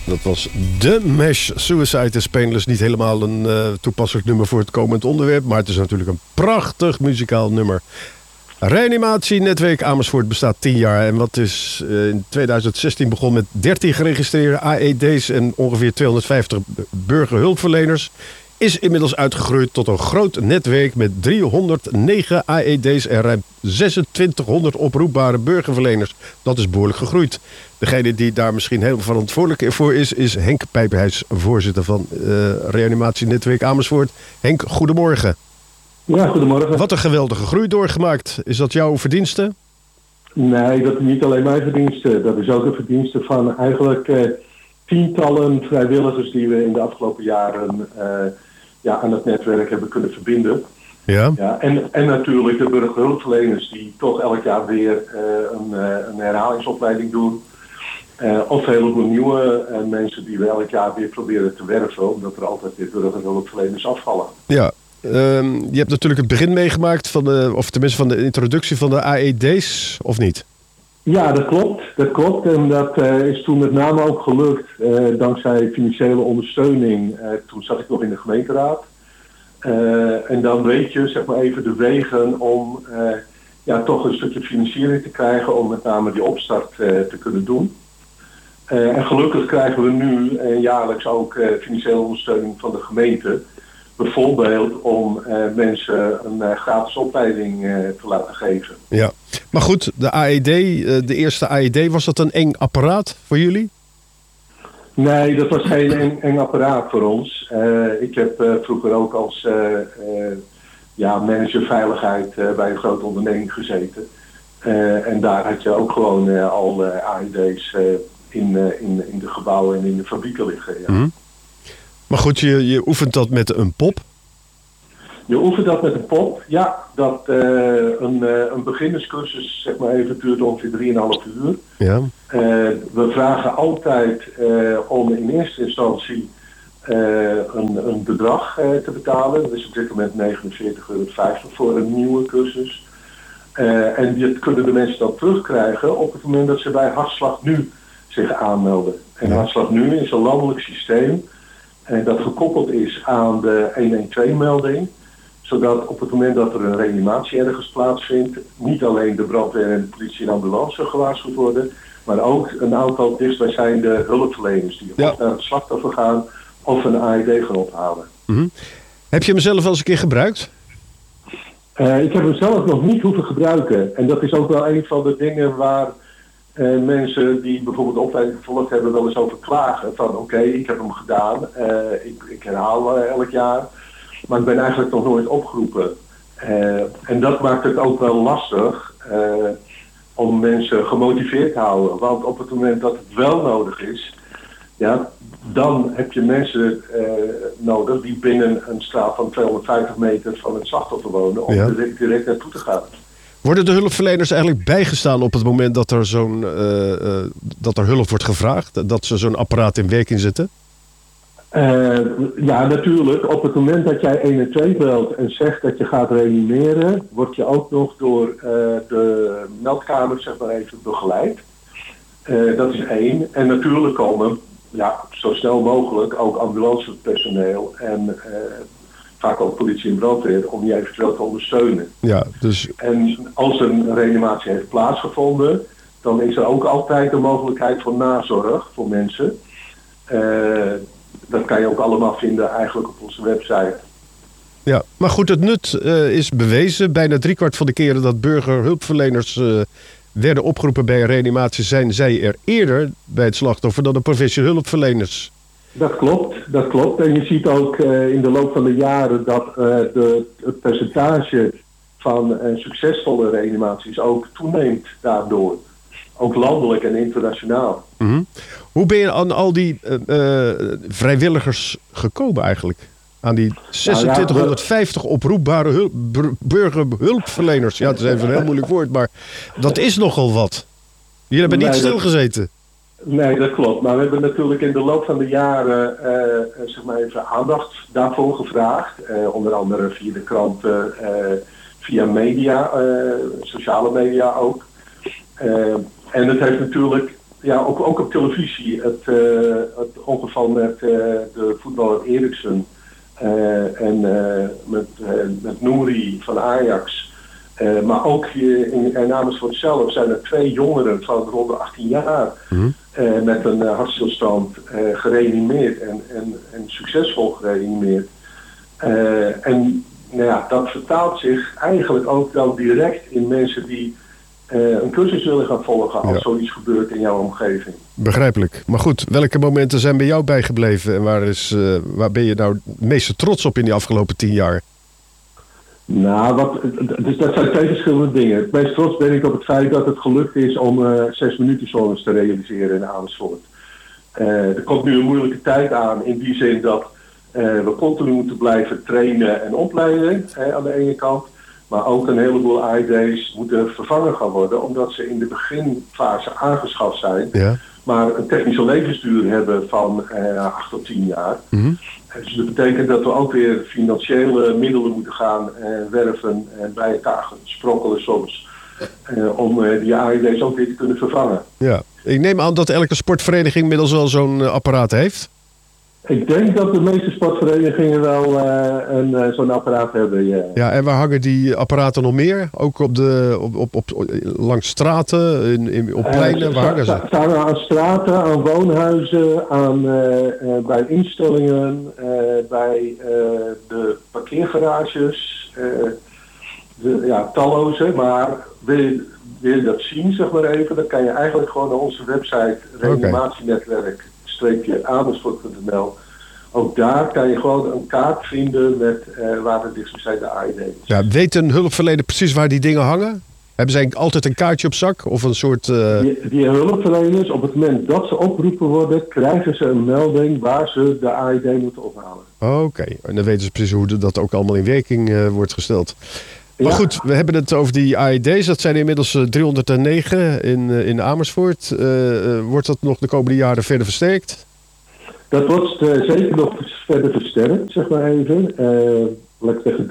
Dat was The Mesh. Suicide is Painless. Niet helemaal een toepasselijk nummer voor het komend onderwerp. Maar het is natuurlijk een prachtig muzikaal nummer. Reanimatienetwerk Amersfoort bestaat 10 jaar. En wat is in 2016 begonnen met 13 geregistreerde AED's en ongeveer 250 burgerhulpverleners. Is inmiddels uitgegroeid tot een groot netwerk met 309 AED's en ruim 2600 oproepbare burgerverleners. Dat is behoorlijk gegroeid. Degene die daar misschien heel verantwoordelijk voor is Henk Pijperhuis, voorzitter van Reanimatienetwerk Amersfoort. Henk, goedemorgen. Ja, goedemorgen. Wat een geweldige groei doorgemaakt. Is dat jouw verdienste? Nee, dat is niet alleen mijn verdienste. Dat is ook de verdienste van eigenlijk tientallen vrijwilligers die we in de afgelopen jaren aan het netwerk hebben kunnen verbinden. Ja. Ja, en natuurlijk de burgerhulpverleners die toch elk jaar weer een herhalingsopleiding doen. Of een heleboel nieuwe mensen die we elk jaar weer proberen te werven, omdat er altijd weer burgerhulpverleners afvallen. Ja. Je hebt natuurlijk het begin meegemaakt of tenminste van de introductie van de AED's, of niet? Ja, dat klopt. En dat is toen met name ook gelukt dankzij financiële ondersteuning. Toen zat ik nog in de gemeenteraad. En dan weet je, zeg maar even, de wegen om toch een stukje financiering te krijgen om met name die opstart te kunnen doen. En gelukkig krijgen we nu jaarlijks ook financiële ondersteuning van de gemeente. Bijvoorbeeld om mensen een gratis opleiding te laten geven. Ja, maar goed, de AED, de eerste AED, was dat een eng apparaat voor jullie? Nee, dat was geen eng apparaat voor ons. Ik heb vroeger ook als manager veiligheid bij een grote onderneming gezeten. En daar had je ook gewoon al AED's in de gebouwen en in de fabrieken liggen. Ja. Mm-hmm. Maar goed, je oefent dat met een pop? Je oefent dat met een pop, ja. Dat een beginnerscursus, zeg maar even, duurt ongeveer 3,5 uur. Ja. We vragen altijd om in eerste instantie een bedrag te betalen. Dat is op dit moment €49,50 voor een nieuwe cursus. En dit kunnen de mensen dan terugkrijgen op het moment dat ze bij Hartslag Nu zich aanmelden. En Hartslag Nu is een landelijk systeem dat gekoppeld is aan de 112-melding. Zodat op het moment dat er een reanimatie ergens plaatsvindt, niet alleen de brandweer en de politie en ambulance gewaarschuwd worden, maar ook een aantal dichtstbijzijnde hulpverleners die of naar het slachtoffer gaan of een AED gaan ophalen. Mm-hmm. Heb je hem zelf al eens een keer gebruikt? Ik heb hem zelf nog niet hoeven gebruiken. En dat is ook wel een van de dingen waar mensen die bijvoorbeeld opleiding gevolgd hebben wel eens over klagen. Van oké, ik heb hem gedaan, ik herhaal elk jaar, maar ik ben eigenlijk nog nooit opgeroepen. En dat maakt het ook wel lastig om mensen gemotiveerd te houden. Want op het moment dat het wel nodig is, ja, dan heb je mensen nodig die binnen een straat van 250 meter van het slachtoffer wonen om er direct naartoe te gaan. Worden de hulpverleners eigenlijk bijgestaan op het moment dat er dat er hulp wordt gevraagd? Dat ze zo'n apparaat in werking zetten? Ja, natuurlijk. Op het moment dat jij 112 belt en zegt dat je gaat reanimeren, word je ook nog door de meldkamer, zeg maar even, begeleid. Dat is 1. En natuurlijk komen, zo snel mogelijk ook ambulancepersoneel en vaak ook politie en brandweer om je eventueel te ondersteunen. Ja, dus. En als een reanimatie heeft plaatsgevonden, dan is er ook altijd de mogelijkheid voor nazorg voor mensen. Dat kan je ook allemaal vinden eigenlijk op onze website. Ja, maar goed, het nut is bewezen. Bijna 3/4 van de keren dat burgerhulpverleners werden opgeroepen bij een reanimatie, zijn zij er eerder bij het slachtoffer dan de professionele hulpverleners. Dat klopt. En je ziet ook in de loop van de jaren dat het percentage van succesvolle reanimaties ook toeneemt daardoor. Ook landelijk en internationaal. Mm-hmm. Hoe ben je aan al die vrijwilligers gekomen eigenlijk? Aan die 2650 oproepbare burgerhulpverleners. Ja, het is even een heel moeilijk woord, maar dat is nogal wat. Jullie hebben niet stilgezeten. Nee, dat klopt. Maar we hebben natuurlijk in de loop van de jaren zeg maar even aandacht daarvoor gevraagd. Onder andere via de kranten, via media, sociale media ook. En het heeft natuurlijk ook op televisie. Het ongeval met de voetballer Eriksen en met Nouri van Ajax. Maar ook in Amersfoort zelf zijn er 2 jongeren van rond de 18 jaar met een hartstilstand gereanimeerd en succesvol gereanimeerd. En dat vertaalt zich eigenlijk ook dan direct in mensen die een cursus willen gaan volgen als zoiets gebeurt in jouw omgeving. Begrijpelijk. Maar goed, welke momenten zijn bij jou bijgebleven en waar ben je nou het meeste trots op in die afgelopen 10 jaar? Nou, dus dat zijn 2 verschillende dingen. Het meest trots ben ik op het feit dat het gelukt is om 6 minuten zones te realiseren in Amersfoort. Er komt nu een moeilijke tijd aan in die zin dat we continu moeten blijven trainen en opleiden aan de ene kant. Maar ook een heleboel AED's moeten vervangen gaan worden omdat ze in de beginfase aangeschaft zijn. Ja. Maar een technische levensduur hebben van 8 tot 10 jaar. Mm-hmm. Dus dat betekent dat we ook weer financiële middelen moeten gaan werven en bij elkaar sprokkelen soms. Om die AED's ook weer te kunnen vervangen. Ja, ik neem aan dat elke sportvereniging inmiddels wel zo'n apparaat heeft. Ik denk dat de meeste sportverenigingen wel zo'n apparaat hebben, ja. Ja, en waar hangen die apparaten nog meer? Ook langs straten, op pleinen? Waar hangen ze? Staan aan straten, aan woonhuizen, bij instellingen, bij de parkeergarages. Talloze, maar wil je dat zien, zeg maar even, dan kan je eigenlijk gewoon naar onze website reanimatienetwerk-amersfoort.nl. Ook daar kan je gewoon een kaart vinden met waar de dichtstbijzijnde AED is. Ja, weet een hulpverlener precies waar die dingen hangen? Hebben zij altijd een kaartje op zak? Of een soort... Die hulpverleners, op het moment dat ze opgeroepen worden, krijgen ze een melding waar ze de AED moeten ophalen. Oké, en dan weten ze precies hoe dat ook allemaal in werking wordt gesteld. Maar goed, we hebben het over die AED's. Dat zijn inmiddels 309 in Amersfoort. Wordt dat nog de komende jaren verder versterkt? Dat wordt zeker nog verder versterkt, zeg maar even. Laat ik zeggen,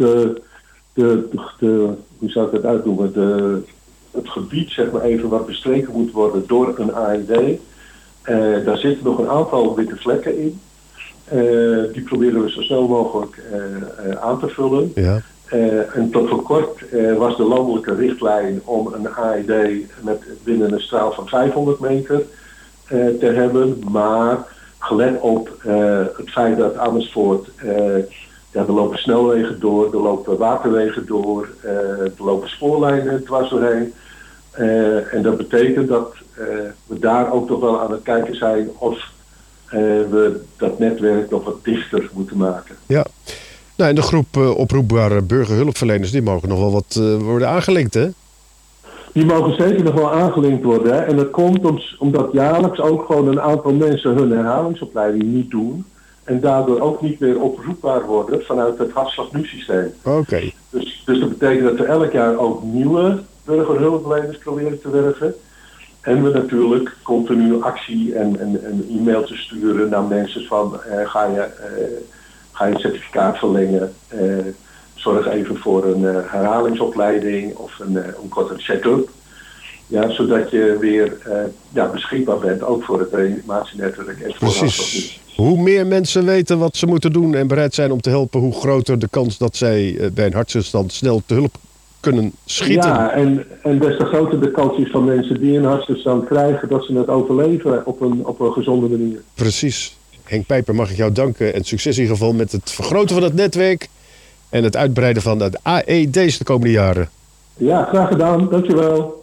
hoe zou ik dat uitnoemen? Het gebied, zeg maar even, wat bestreken moet worden door een AED. Daar zitten nog een aantal witte vlekken in. Die proberen we zo snel mogelijk aan te vullen. Ja. En tot voor kort was de landelijke richtlijn om een AED binnen een straal van 500 meter te hebben. Maar gelet op het feit dat Amersfoort, er lopen snelwegen door, er lopen waterwegen door, er lopen spoorlijnen dwars doorheen. En dat betekent dat we daar ook nog wel aan het kijken zijn of we dat netwerk nog wat dichter moeten maken. Ja. Nou, en de groep oproepbare burgerhulpverleners, die mogen nog wel wat worden aangelinkt, hè? Die mogen zeker nog wel aangelinkt worden. Hè? En dat komt omdat jaarlijks ook gewoon een aantal mensen hun herhalingsopleiding niet doen. En daardoor ook niet meer oproepbaar worden vanuit het Hartslag Nu-systeem. Oké. Dus dat betekent dat we elk jaar ook nieuwe burgerhulpverleners proberen te werven. En we natuurlijk continu actie en e-mailtjes sturen naar mensen van ga je certificaat verlengen. Zorg even voor een herhalingsopleiding of een korte check-up. Ja, zodat je weer beschikbaar bent, ook voor het reanimatienetwerk. En precies. Hoe meer mensen weten wat ze moeten doen en bereid zijn om te helpen, hoe groter de kans dat zij bij een hartstilstand snel te hulp kunnen schieten. Ja, en des te groter de kans is van mensen die een hartstilstand krijgen, dat ze het overleven op een gezonde manier. Precies. Henk Pijper, mag ik jou danken en succes in ieder geval met het vergroten van het netwerk en het uitbreiden van de AED's de komende jaren. Ja, graag gedaan. Dankjewel.